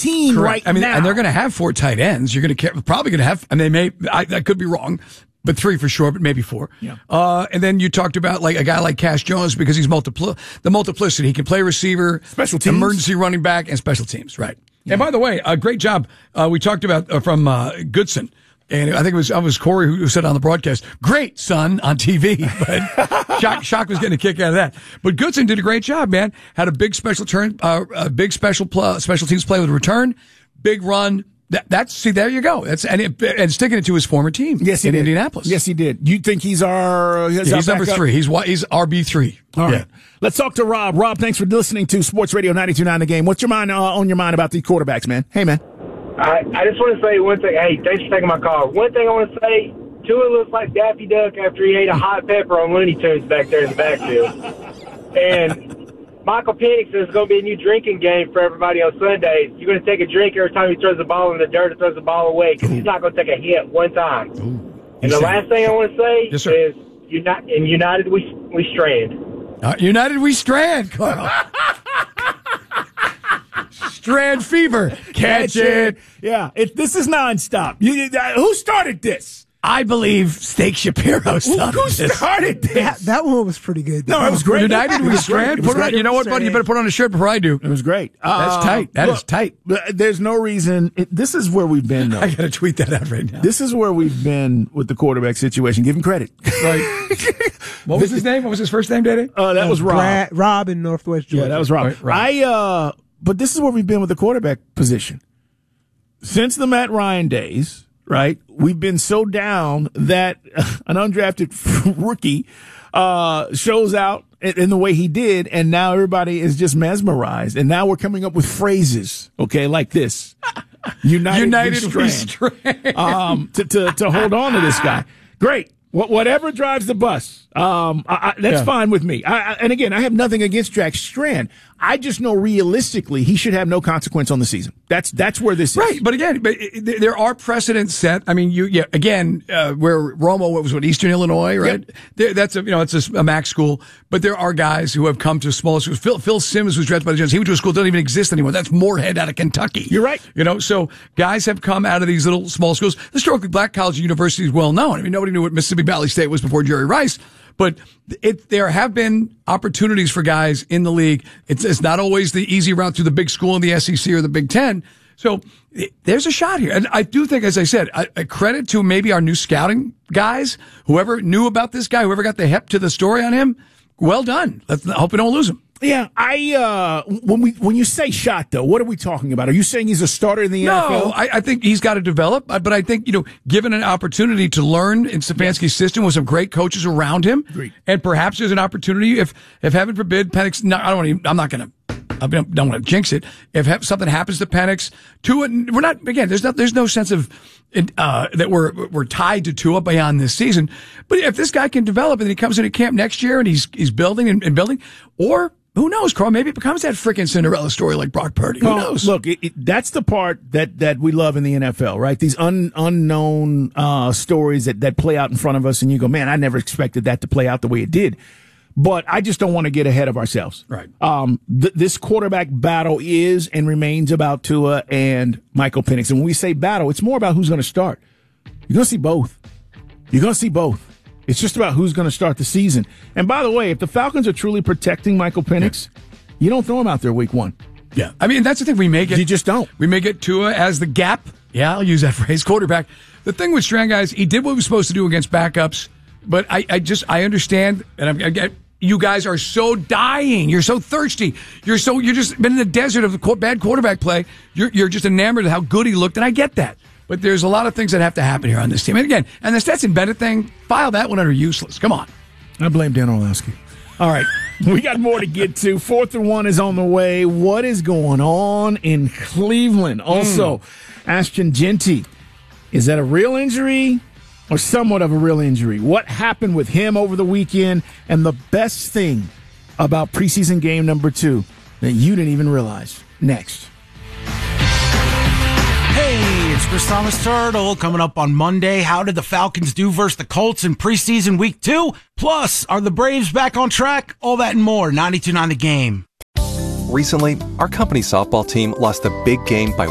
team right now. And they're going to have 4 tight ends. You're probably going to have, and I could be wrong, but 3 for sure, but maybe 4. Yeah. And then you talked about like a guy like Cash Jones because he's the multiplicity. He can play receiver, special teams, emergency running back, and special teams. Right. Yeah. And by the way, a great job. We talked about from Goodson. And I think it was Corey who said on the broadcast, "Great, son," on TV. But Shock was getting a kick out of that. But Goodson did a great job, man. Had a big special teams play with a return, big run. There you go. And sticking it to his former team. Yes, he in did. Indianapolis. Yes, he did. You think he's he's number 3. He's RB3. All right. Let's talk to Rob. Rob, thanks for listening to Sports Radio 92.9 The Game. What's on your mind about these quarterbacks, man? Hey, man. I just want to say one thing. Hey, thanks for taking my call. One thing I want to say, Tua looks like Daffy Duck after he ate a hot pepper on Looney Tunes back there in the backfield. And Michael Penix is going to be a new drinking game for everybody on Sundays. You're going to take a drink every time he throws the ball in the dirt or throws the ball away because he's not going to take a hit one time. And the last thing I want to say is United we strand. United we strand, Carl. Strand fever. Catch it. Yeah, this is nonstop. Who started this? I believe Steak Shapiro started Who started this? That one was pretty good. No, it was great. United we strand. You know what, buddy? You better put on a shirt before I do. It was great. That's tight. That is tight. There's no reason. This is where we've been, though. I got to tweet that out right now. This is where we've been with the quarterback situation. Give him credit. Right. What was his name? What was his first name, Daddy? That was Rob. Rob in Northwest Georgia. Yeah, that was Rob. Right. But this is where we've been with the quarterback position. Since the Matt Ryan days, right, we've been so down that an undrafted rookie shows out in the way he did, and now everybody is just mesmerized. And now we're coming up with phrases, okay, like this. United we strand. To hold on to this guy. Great. Whatever drives the bus, that's fine with me. And again, I have nothing against Jack Strand. I just know realistically he should have no consequence on the season. That's where this is. Right, but again, there are precedents set. I mean, where Romo was Eastern Illinois, right? Yep. That's it's a MAC school, but there are guys who have come to smaller schools. Phil Simms was drafted by the Giants. He went to a school that doesn't even exist anymore. That's Moorhead out of Kentucky. You're right. So guys have come out of these little small schools. Historically, black college and university is well known. I mean, nobody knew what Mississippi Valley State was before Jerry Rice. But there have been opportunities for guys in the league. It's not always the easy route through the big school in the SEC or the Big Ten. So there's a shot here. And I do think, as I said, a credit to maybe our new scouting guys, whoever knew about this guy, whoever got the hep to the story on him. Well done. I hope we don't lose him. Yeah, when you say shot, though, what are we talking about? Are you saying he's a starter in the NFL? No, I think he's got to develop, but I think, given an opportunity to learn in Stefanski's system with some great coaches around him, and perhaps there's an opportunity if heaven forbid Penix, I don't want to jinx it. If something happens to Penix, Tua, we're not, again, there's no sense of that we're tied to Tua beyond this season. But if this guy can develop and he comes into camp next year and he's building and building, or who knows, Carl, maybe it becomes that freaking Cinderella story like Brock Purdy. Who knows? Look, that's the part that we love in the NFL, right? These unknown stories that play out in front of us, and you go, man, I never expected that to play out the way it did. But I just don't want to get ahead of ourselves. Right. This quarterback battle is and remains about Tua and Michael Penix. And when we say battle, it's more about who's going to start. You're going to see both. It's just about who's going to start the season. And by the way, if the Falcons are truly protecting Michael Penix, you don't throw him out there week 1. Yeah. I mean, that's the thing. You just don't. We may get Tua as the gap. Yeah, I'll use that phrase, quarterback. The thing with Strand, guys, he did what he was supposed to do against backups. But I understand, and you guys are so dying. You're so thirsty. You're just been in the desert of the bad quarterback play. You're just enamored of how good he looked, and I get that. But there's a lot of things that have to happen here on this team. And again, and the Stetson Bennett thing, file that one under useless. Come on. I blame Dan Orlowski. All right. We got more to get to. 4th and 1 is on the way. What is going on in Cleveland? Also, Ashton Jeanty, is that a real injury or somewhat of a real injury? What happened with him over the weekend? And the best thing about preseason game number 2 that you didn't even realize. Next. Hey, it's Chris Thomas Turtle coming up on Monday. How did the Falcons do versus the Colts in preseason week 2? Plus, are the Braves back on track? All that and more. 92.9 The Game. Recently, our company softball team lost a big game by